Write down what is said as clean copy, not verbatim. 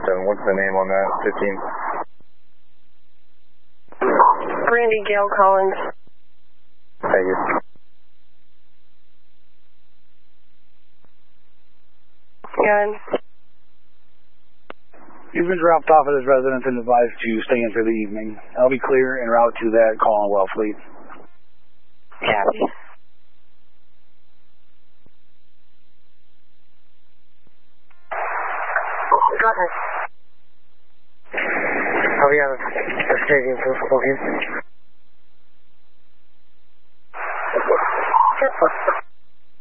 717. What's the name on that? 15. Brandy Gail Collins. Thank you. Good. You've been dropped off at this residence and advised to stay in for the evening. I'll be clear en route to that call on Wellfleet. Copy. Go ahead. We have a stadium principal here.